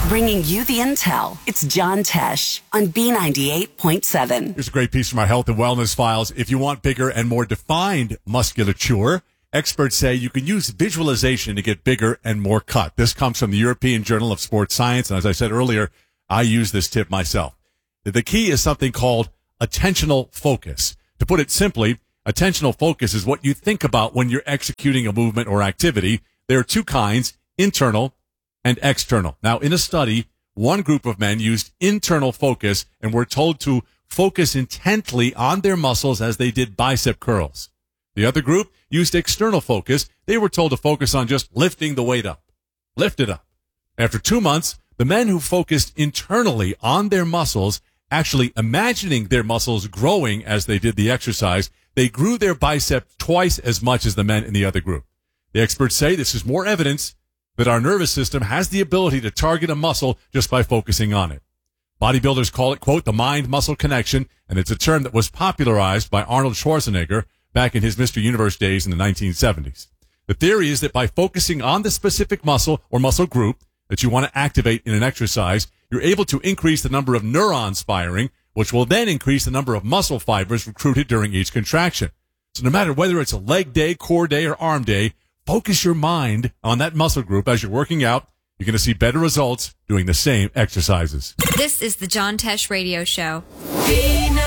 Bringing you the intel, it's John Tesh on B98.7. Here's a great piece from our health and wellness files. If you want bigger and more defined musculature, experts say you can use visualization to get bigger and more cut. This comes from the European Journal of Sports Science, and as I said earlier, I use this tip myself. The key is something called attentional focus. To put it simply, attentional focus is what you think about when you're executing a movement or activity. There are two kinds, internal and external. Now, in a study, one group of men used internal focus and were told to focus intently on their muscles as they did bicep curls. The other group used external focus. They were told to focus on just lifting the weight up. Lift it up. After 2 months, the men who focused internally on their muscles, actually imagining their muscles growing as they did the exercise, they grew their bicep twice as much as the men in the other group. The experts say this is more evidence that our nervous system has the ability to target a muscle just by focusing on it. Bodybuilders call it, quote, the mind-muscle connection, and it's a term that was popularized by Arnold Schwarzenegger back in his Mr. Universe days in the 1970s. The theory is that by focusing on the specific muscle or muscle group that you want to activate in an exercise, you're able to increase the number of neurons firing, which will then increase the number of muscle fibers recruited during each contraction. So no matter whether it's a leg day, core day, or arm day, focus your mind on that muscle group as you're working out. You're going to see better results doing the same exercises. This is the John Tesh Radio Show.